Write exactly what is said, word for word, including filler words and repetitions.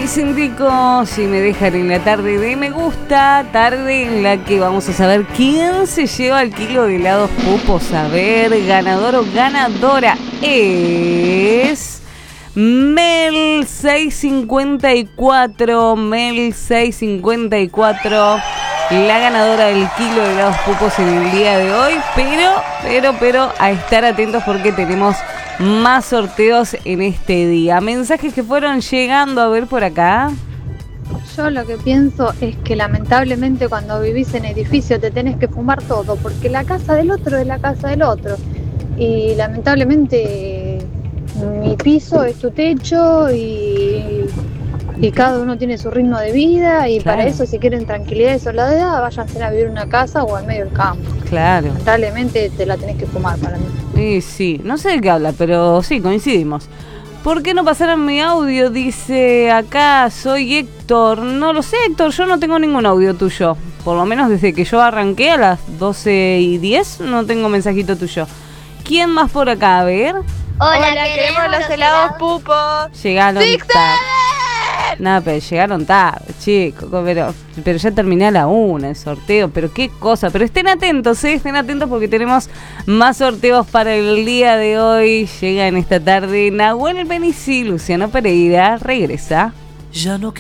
Vicentico, si me dejan en la tarde de me gusta, tarde en la que vamos a saber quién se lleva el kilo de helados pupos. A ver, ganador o ganadora es Mel seiscientos cincuenta y cuatro, Mel seiscientos cincuenta y cuatro, la ganadora del kilo de helados pupos en el día de hoy. Pero, pero, pero a estar atentos porque tenemos más sorteos en este día. Mensajes que fueron llegando a ver por acá. Yo lo que pienso es que lamentablemente cuando vivís en edificio te tenés que fumar todo, porque la casa del otro es la casa del otro. Y lamentablemente mi piso es tu techo y, y cada uno tiene su ritmo de vida y claro, para eso si quieren tranquilidad y soledad, váyanse a vivir en una casa o al medio del campo. Claro. Lamentablemente te la tenés que fumar para mí. Sí, sí, no sé de qué habla, pero sí, coincidimos. ¿Por qué no pasaron mi audio? Dice acá, soy Héctor. No lo sé, Héctor, yo no tengo ningún audio tuyo. Por lo menos desde que yo arranqué a las doce y diez no tengo mensajito tuyo. ¿Quién más por acá? A ver. Hola, Hola queremos, queremos los helados pupos. Llegaron tarde. Nada, pero llegaron tarde, chicos. Pero, pero ya terminé a la una el sorteo. Pero qué cosa. Pero estén atentos, ¿eh? Estén atentos porque tenemos más sorteos para el día de hoy. Llega en esta tarde Nahuel Benici, Luciano Pereira regresa. Ya no